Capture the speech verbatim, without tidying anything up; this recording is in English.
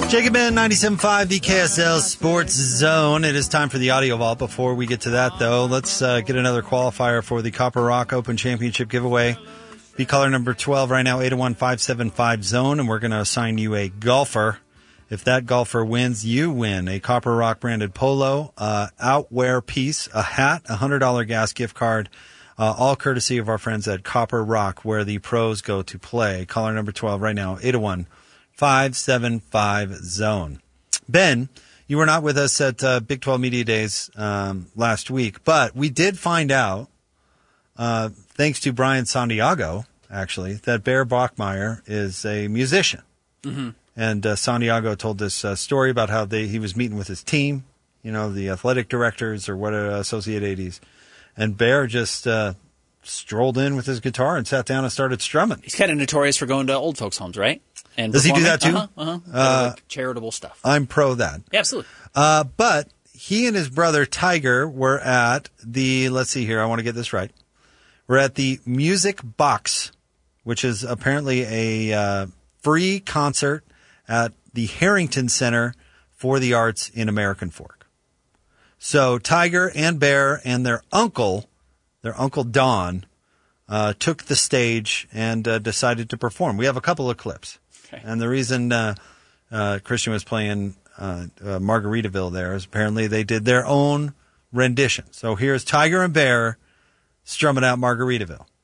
Jacob Ben, ninety-seven point five, the K S L Sports Zone. It is time for the Audio Vault. Before we get to that, though, let's uh, get another qualifier for the Copper Rock Open Championship giveaway. Be caller number twelve right now, eight oh one, five seven five, zone, and we're going to assign you a golfer. If that golfer wins, you win a Copper Rock branded polo, uh, outwear piece, a hat, a one hundred dollars gas gift card, uh, all courtesy of our friends at Copper Rock, where the pros go to play. Caller number twelve right now, eight oh one, five seven five, zone. Ben, you were not with us at uh, Big twelve Media Days um, last week, but we did find out, uh, thanks to Brian Santiago, actually, that Bear Bachmeier is a musician. Mm-hmm. And uh, Santiago told this uh, story about how they, he was meeting with his team, you know, the athletic directors or what uh, Associate eighties. And Bear just uh, strolled in with his guitar and sat down and started strumming. He's kind of notorious for going to old folks' homes, right? And Does he do that too? Uh-huh, uh-huh. Uh, like charitable stuff. I'm pro that. Yeah, absolutely. Uh, but he and his brother Tiger were at the, let's see here, I want to get this right. We're at the Music Box, which is apparently a uh, free concert at the Harrington Center for the Arts in American Fork. So Tiger and Bear and their uncle, their uncle Don, uh, took the stage and uh, decided to perform. We have a couple of clips. Okay. And the reason uh, uh, Christian was playing uh, uh, Margaritaville there is apparently they did their own rendition. So here's Tiger and Bear strumming out Margaritaville.